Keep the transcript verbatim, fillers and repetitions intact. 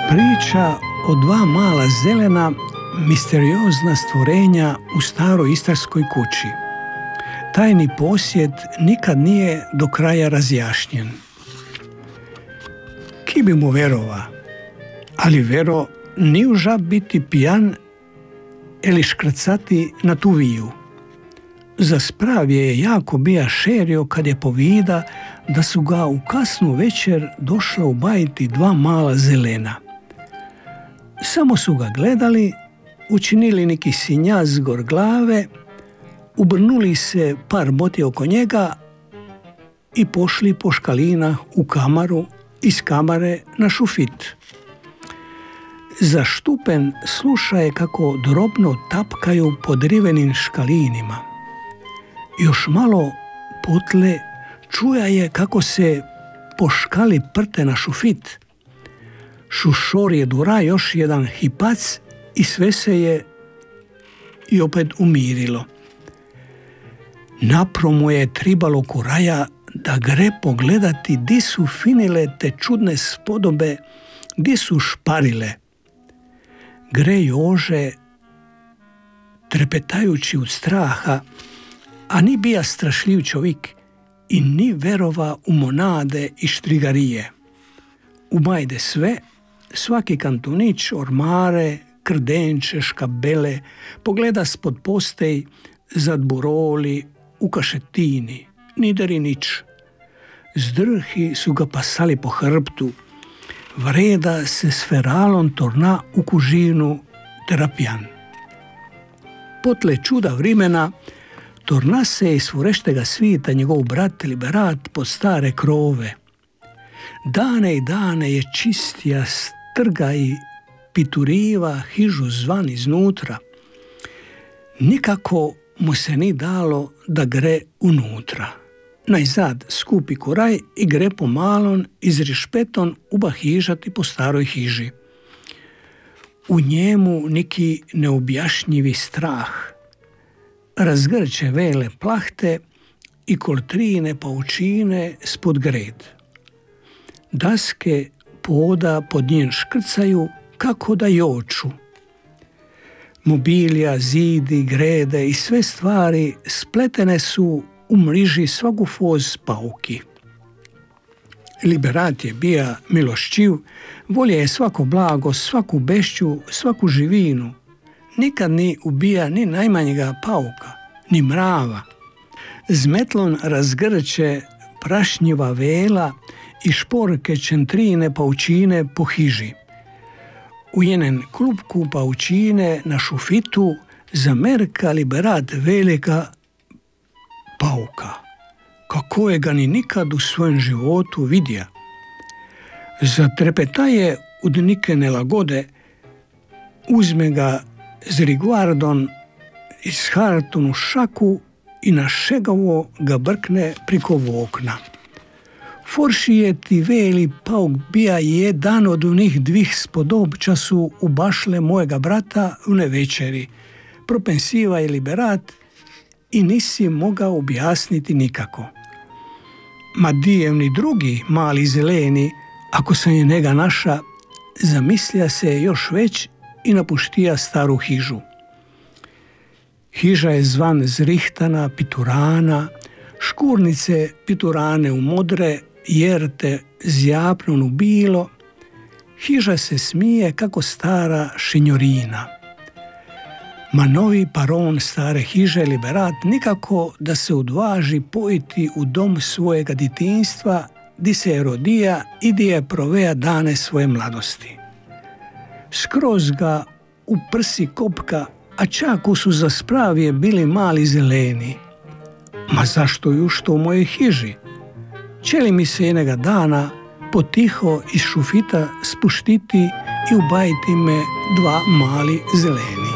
Priča o dva mala zelena, misteriozna stvorenja u staroj istarskoj kući. Tajni posjed nikad nije do kraja razjašnjen. Ki bi mu verova, ali vero ni u žab biti pijan ili škrcati na tu viju. Za spravje je jako bija šerio kad je povida da su ga u kasnu večer došla ubajiti dva mala zelena. Samo su ga gledali, učinili neki sinjaz gor glave, ubrnuli se par boti oko njega i pošli po škalina u kamaru, iz kamare na šufit. Za štupen sluša je kako drobno tapkaju po drivenim škalinima. Još malo potle čuja je kako se po škali prte na šufit. Šušor je dura još jedan hipac i sve se je i opet umirilo. Napro mu je tribalo kuraja da gre pogledati di su finile te čudne spodobe, di su šparile. Gre Jože, trepetajući od straha, a ni bija strašljiv čovjek i ni verova u monade i štrigarije. Ubajde sve, svaki kantunić, ormare, krdenče, škabele, pogleda spod postej, zadburoli, u kašetini, nideri nič. Zdrhi su ga pasali po hrbtu, vreda se s feralom torna u kužinu terapijan. Potle čuda vrimena, torna se iz svoreštega svita njegov brat liberat pod stare krove. Dane i dane je čistija, strga i pituriva hižu zvan iznutra. Nikako mu se ni dalo da gre unutra. Najzad skupi koraj i gre pomalon iz rišpeton uba hižati po staroj hiži. U njemu neki neobjašnjivi strah. Razgrče vele plahte i koltrine paučine spod gred. Daske poda pod njen škrcaju kako da joču. Mobilja, zidi, grede i sve stvari spletene su u mriži svaku foz pauki. Liberat je bija milošćiv, volje je svako blago, svaku bešću, svaku živinu. Nikad ni ubija ni najmanjega pauka, ni mrava. Zmetlon razgrče prašnjiva vela i šporke čentrine paučine po hiži. U jenen klupku paučine na šufitu zamerka liberat velika pauka, kako je ga ni nikad u svojem životu vidja. Zatrepetaje od nike nelagode, uzme ga z rigvardon iz hartonu šaku i na šegavo ga brkne priko okna. Forši je ti veli pauk bija jedan od onih dvih spodob času ubašle mojega brata u nevečeri. Propensiva je liberat i nisi mogao objasniti nikako. Ma dijevni drugi mali zeleni, ako sam je njega naša, zamislija se još već i napuštija staru hižu. Hiža je zvan zrihtana, piturana, škurnice piturane u modre, jerte zjapnon u bilo. Hiža se smije kako stara šinjorina. Ma novi paron stare hiže liberat nikako da se odvaži pojiti u dom svojega ditinstva, di se je rodija i di je proveja dane svoje mladosti. Skroz ga u prsi kopka, a čak su za spravje bili mali zeleni. Ma zašto ju što u mojoj hiži? Će li mi se jednoga dana potiho iz šufita spuštiti i ubajiti me dva mali zeleni?